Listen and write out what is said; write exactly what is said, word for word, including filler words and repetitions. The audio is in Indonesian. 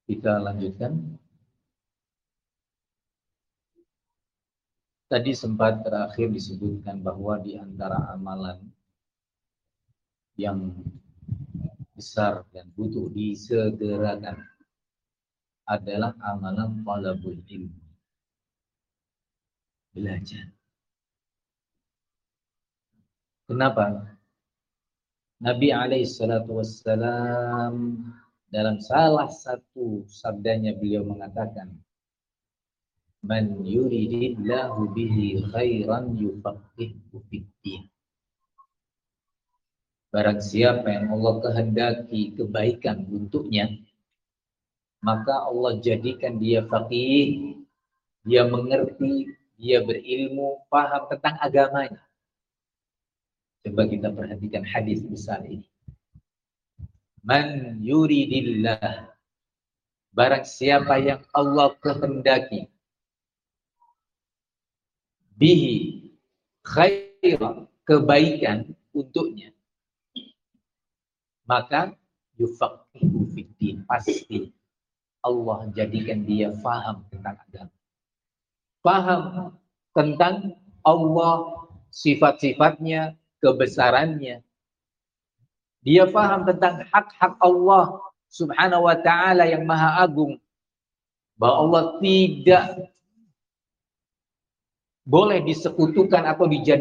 Kita lanjutkan. Tadi sempat terakhir disebutkan bahwa di antara amalan yang besar dan butuh disegerakan adalah amalan talabul ilmu, belajar. Kenapa? Nabi alaihi salatu wassalam dalam salah satu sabdanya beliau mengatakan, man yuridillahu bihi khairan yufaqihu fiddin. Barang siapa yang Allah kehendaki kebaikan untuknya, maka Allah jadikan dia faqih, dia mengerti, dia berilmu, paham tentang agamanya. Coba kita perhatikan hadis besar ini. Man yuridillah, barang siapa yang Allah kehendaki, bihi khairan, kebaikan untuknya, maka yufaqihu fiddin, pasti Allah jadikan dia faham tentang agama, faham tentang Allah, sifat-sifatnya, kebesarannya. Dia faham tentang hak-hak Allah subhanahu wa ta'ala yang maha agung, bahwa Allah tidak boleh disekutukan atau dijadikan